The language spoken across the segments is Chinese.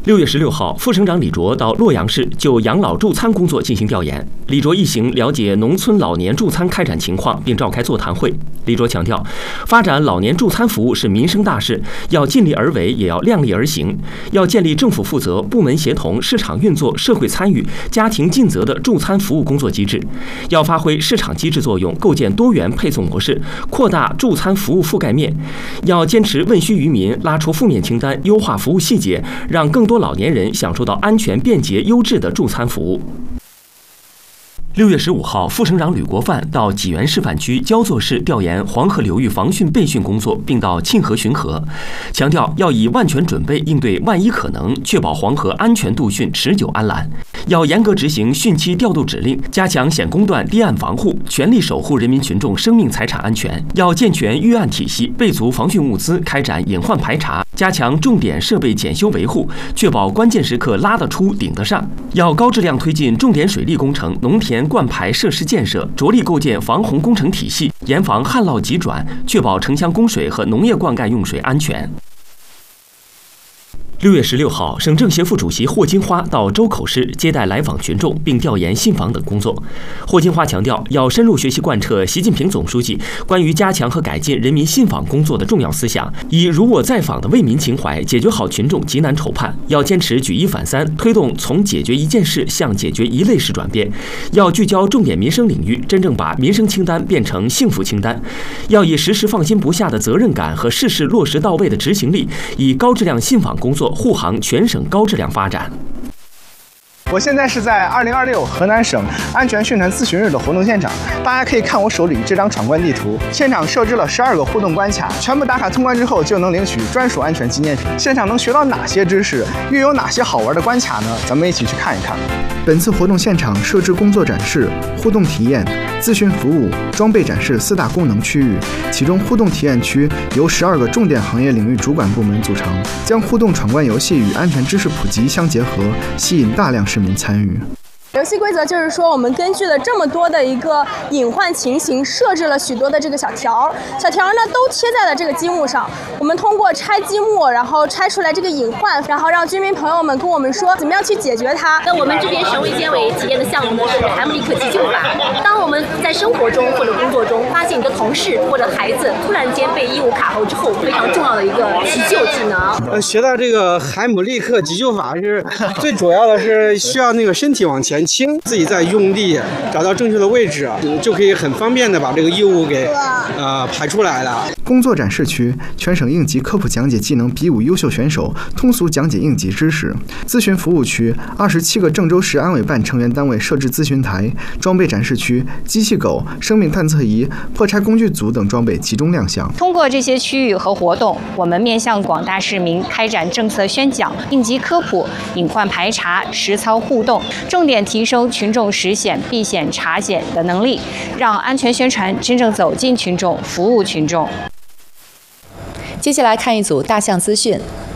6月16号，副省长李卓到洛阳市就养老助餐工作进行调研。李卓一行了解农村老年助餐开展情况，并召开座谈会。李卓强调，发展老年助餐服务是民生大事，要尽力而为，也要量力而行。要建立政府负责、部门协同、市场运作、社会参与、家庭尽责的助餐服务工作机制。要发挥市场机制作用，构建多元配送模式，扩大助餐服务覆盖面。要坚持问需于民，拉出负面清单，优化服务细节，让更多老年人享受到安全、便捷、优质的助餐服务。6月15号，副省长吕国范到济源示范区焦作市调研黄河流域防汛备汛工作，并到沁河巡河，强调要以万全准备应对万一可能，确保黄河安全渡汛持久安澜。要严格执行汛期调度指令，加强险工段堤岸防护，全力守护人民群众生命财产安全。要健全预案体系，备足防汛物资，开展隐患排查，加强重点设备检修维护，确保关键时刻拉得出、顶得上。要高质量推进重点水利工程、农田灌排设施建设，着力构建防洪工程体系，严防旱涝急转，确保城乡供水和农业灌溉用水安全。6月16号，省政协副主席霍金花到周口市接待来访群众，并调研信访等工作。霍金花强调，要深入学习贯彻习近平总书记关于加强和改进人民信访工作的重要思想，以如我在访的为民情怀，解决好群众急难愁盼。要坚持举一反三，推动从解决一件事向解决一类事转变。要聚焦重点民生领域，真正把民生清单变成幸福清单。要以时时放心不下的责任感和事事落实到位的执行力，以高质量信访工作护航全省高质量发展。 我现在是在2026河南省安全宣传咨询日的活动现场，大家可以看我手里这张闯关地图。现场设置了12个互动关卡，全部打卡通关之后就能领取专属安全纪念品。现场能学到哪些知识，又有哪些好玩的关卡呢？咱们一起去看一看。本次活动现场设置工作展示、互动体验、咨询服务、装备展示4大功能区域，其中互动体验区由12个重点行业领域主管部门组成，将互动闯关游戏与安全知识普及相结合，吸引大量市民参与。 游戏规则就是说，我们根据了这么多的一个隐患情形，设置了许多的这个小条呢都贴在了这个积木上。我们通过拆积木，然后拆出来这个隐患，然后让居民朋友们跟我们说怎么样去解决它。 那我们这边省卫健委体验的项目呢是海姆立克急救法。当我们在生活中或者工作中发现你的同事或者孩子突然间被异物卡喉之后，非常重要的一个急救技能。 学到这个海姆立克急救法是最主要的是需要那个身体往前倾，自己在用力找到正确的位置，就可以很方便的把这个异物给排出来了。 工作展示区，全省应急科普讲解技能比武优秀选手通俗讲解应急知识。咨询服务区，27个郑州市安委办成员单位设置咨询台。装备展示区，机器狗、生命探测仪、破拆工具组等装备集中亮相。 通过这些区域和活动，我们面向广大市民开展政策宣讲、应急科普、隐患排查、实操互动，重点提升群众识险、避险、查险的能力，让安全宣传真正走进群众，服务群众。 接下来看一组大象资讯。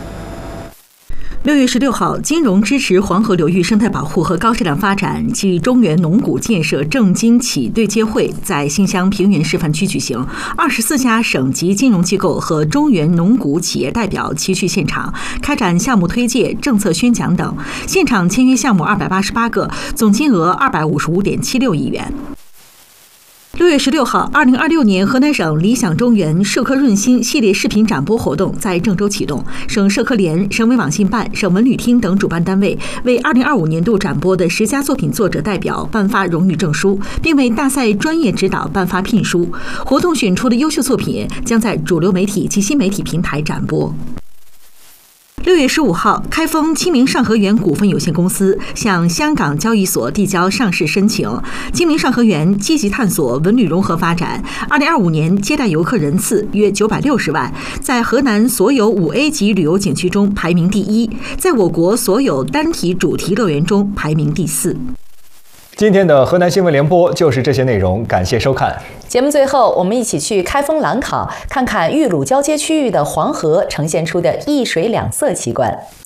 6月16号，金融支持黄河流域生态保护和高质量发展暨中原农谷建设政经企对接会在新乡平原示范区举行，24家省级金融机构和中原农谷企业代表齐聚现场，开展项目推介、政策宣讲等。现场签约项目288个，总金额255.76亿元。6月16号，2026年河南省理想中原社科润心系列视频展播活动在郑州启动。省社科联、省委网信办、省文旅厅等主办单位为2025年度展播的10家作品作者代表颁发荣誉证书，并为大赛专业指导颁发聘书。活动选出的优秀作品将在主流媒体及新媒体平台展播。6月15号，开封清明上河园股份有限公司向香港交易所递交上市申请。清明上河园积极探索文旅融合发展，2025年接待游客人次约960万，在河南所有5A 级旅游景区中排名第1，在我国所有单体主题乐园中排名第4。 今天的河南新闻联播就是这些内容，感谢收看。 节目最后，我们一起去开封兰考，看看豫鲁交接区域的黄河呈现出的一水两色奇观。